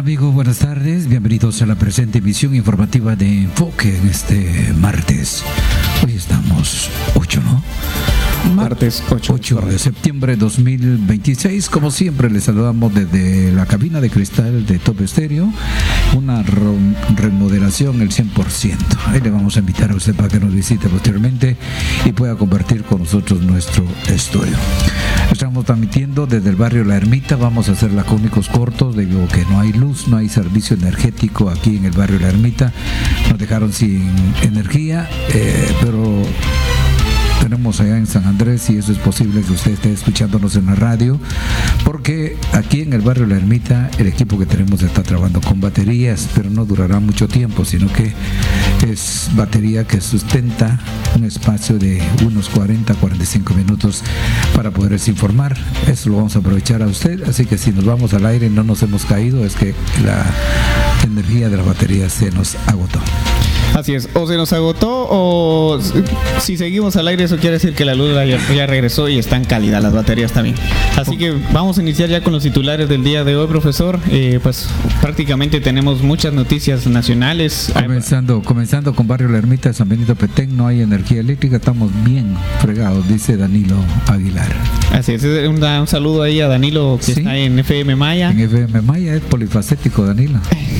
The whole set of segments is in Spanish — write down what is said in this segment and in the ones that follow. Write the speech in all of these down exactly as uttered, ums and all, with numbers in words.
amigos? Buenas tardes, bienvenidos a la presente emisión informativa de Enfoque en este martes. Hoy estamos ocho, ¿no? Martes ocho de septiembre de dos mil veintiséis. Como siempre, les saludamos desde la cabina de cristal de Top Estéreo. Una remodelación el cien por ciento. Ahí le vamos a invitar a usted para que nos visite posteriormente y pueda compartir con nosotros nuestro estudio. Estamos transmitiendo desde el barrio La Ermita. Vamos a hacer lacónicos cortos debido a que no hay luz, no hay servicio energético aquí en el barrio La Ermita. Nos dejaron sin energía, eh, pero tenemos allá en San Andrés, y eso es posible que usted esté escuchándonos en la radio, porque aquí en el barrio La Ermita el equipo que tenemos está trabajando con baterías, pero no durará mucho tiempo, sino que es batería que sustenta un espacio de unos cuarenta a cuarenta y cinco minutos para poderse informar. Eso lo vamos a aprovechar a usted, así que si nos vamos al aire y no nos hemos caído, es que la energía de la batería se nos agotó. Así es, o se nos agotó, o si seguimos al aire, eso quiere decir que la luz ya, ya regresó y está en calidad las baterías también. Así que vamos a iniciar ya con los titulares del día de hoy, profesor. Eh, pues prácticamente tenemos muchas noticias nacionales. Comenzando, comenzando con barrio La Ermita de San Benito Petén, no hay energía eléctrica, estamos bien fregados, dice Danilo Aguilar. Así es, un, un saludo ahí a Danilo que ¿sí? Está en F M Maya. En F M Maya es polifacético, Danilo.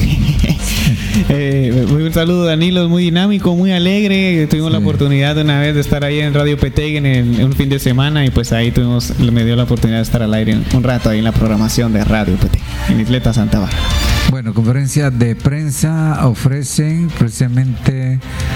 Eh, un saludo, Danilo, muy dinámico, muy alegre. Tuvimos sí. la oportunidad de una vez de estar ahí en Radio Petén en, el, en un fin de semana, y pues ahí tuvimos, me dio la oportunidad de estar al aire un rato ahí en la programación de Radio Petén en Isleta Santa Bárbara. Bueno, conferencia de prensa ofrecen precisamente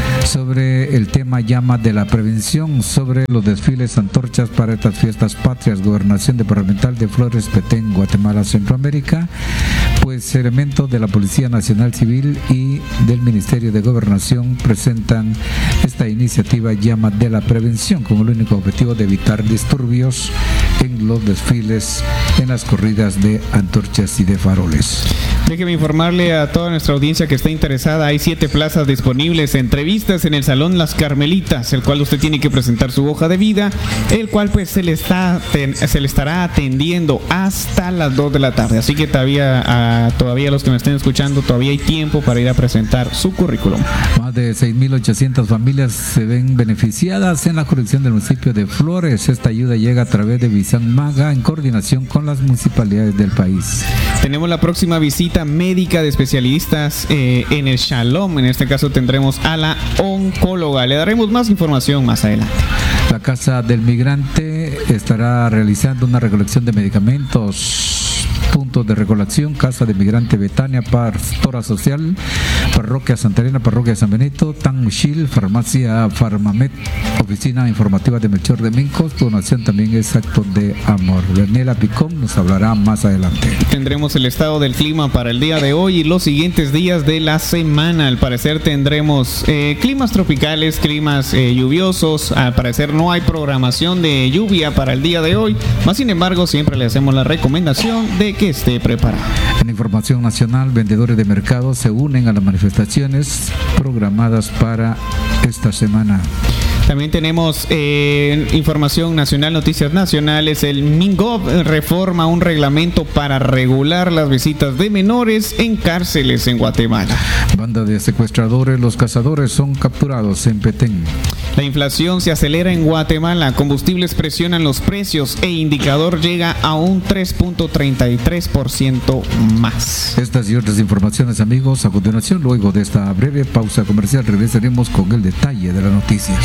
sobre el tema llama de la prevención, sobre los desfiles antorchas para estas fiestas patrias. Gobernación Departamental de Flores, Petén, Guatemala, Centroamérica. Pues elementos de la Policía Nacional Civil y del Ministerio de Gobernación presentan esta iniciativa llama de la prevención con el único objetivo de evitar disturbios en los desfiles, en las corridas de antorchas y de faroles. Déjeme informarle a toda nuestra audiencia que está interesada, hay siete plazas disponibles, entrevistas en el Salón Las Carmelitas, el cual usted tiene que presentar su hoja de vida, el cual pues se le está ten, se le estará atendiendo hasta las dos de la tarde, así que todavía a, todavía los que me estén escuchando, todavía hay tiempo para ir a presentar su currículum. Más de seis mil ochocientas familias se ven beneficiadas en la jurisdicción del municipio de Flores. Esta ayuda llega a través de Visan Maga en coordinación con las municipalidades del país. Tenemos la próxima visita médica de especialistas eh, en el Shalom. En este caso tendremos a la oncóloga. Le daremos más información más adelante. La Casa del Migrante estará realizando una recolección de medicamentos. Puntos de recolección: Casa de Migrante Betania, Pastora Social, Parroquia Santa Elena, Parroquia San Benito, Tanmushil, Farmacia Farmamet, Oficina Informativa de Melchor de Mincos. Donación también es acto de amor. Daniela Picón nos hablará más adelante. Tendremos el estado del clima para el día de hoy y los siguientes días de la semana. Al parecer tendremos eh, climas tropicales, climas eh, lluviosos. Al parecer no hay programación de lluvia para el día de hoy, más sin embargo siempre le hacemos la recomendación de que esté preparado. En información nacional, vendedores de mercado se unen a las manifestaciones programadas para esta semana. También tenemos eh, información nacional, noticias nacionales. El MINGOV reforma un reglamento para regular las visitas de menores en cárceles en Guatemala. Banda de secuestradores, los cazadores son capturados en Petén. La inflación se acelera en Guatemala, combustibles presionan los precios e indicador llega a un tres punto treinta y tres por ciento más. Estas y otras informaciones, amigos, a continuación, luego de esta breve pausa comercial, regresaremos con el detalle de la noticia.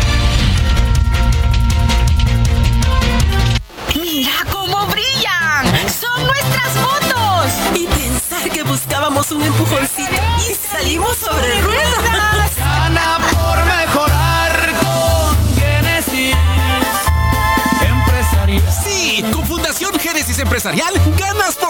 ¡Mira cómo brillan! ¡Son nuestras fotos! Y pensar que buscábamos un empujoncito y salimos sobre ruedas. Gana por mejorar con Génesis Empresarial. Sí, con Fundación Génesis Empresarial ganas por